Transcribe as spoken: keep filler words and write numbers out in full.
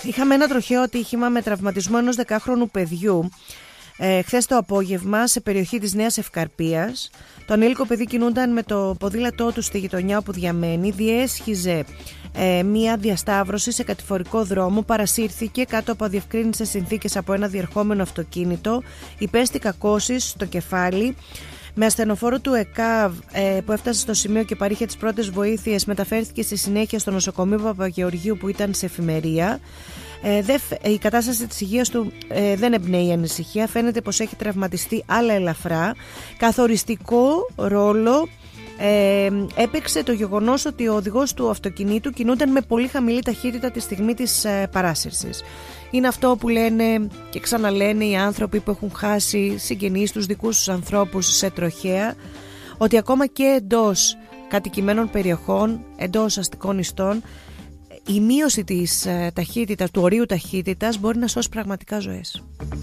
Είχαμε ένα τροχαίο ατύχημα με τραυματισμό ενός δεκάχρονου παιδιού ε, χθες το απόγευμα σε περιοχή της Νέας Ευκαρπίας. Το ανήλικο παιδί κινούνταν με το ποδήλατό του στη γειτονιά όπου διαμένει. Διέσχιζε ε, μία διασταύρωση σε κατηφορικό δρόμο, παρασύρθηκε κάτω από αδιευκρίνητες συνθήκες από ένα διερχόμενο αυτοκίνητο, υπέστη κακώσεις στο κεφάλι. Με ασθενοφόρο του ΕΚΑΒ ε, που έφτασε στο σημείο και παρήχε τις πρώτες βοήθειες, μεταφέρθηκε στη συνέχεια στο νοσοκομείο Παπαγεωργίου που ήταν σε εφημερία. Ε, δε, η κατάσταση της υγείας του ε, δεν εμπνέει ανησυχία. Φαίνεται πως έχει τραυματιστεί αλλά ελαφρά. Καθοριστικό ρόλο ε, έπαιξε το γεγονός ότι ο οδηγός του αυτοκινήτου κινούνταν με πολύ χαμηλή ταχύτητα τη στιγμή της ε, παράσυρσης. Είναι αυτό που λένε και ξαναλένε οι άνθρωποι που έχουν χάσει συγγενείς τους, δικούς τους ανθρώπους σε τροχαία, ότι ακόμα και εντός κατοικημένων περιοχών, εντός αστικών ιστών, η μείωση της ταχύτητας, του ορίου ταχύτητας μπορεί να σώσει πραγματικά ζωές.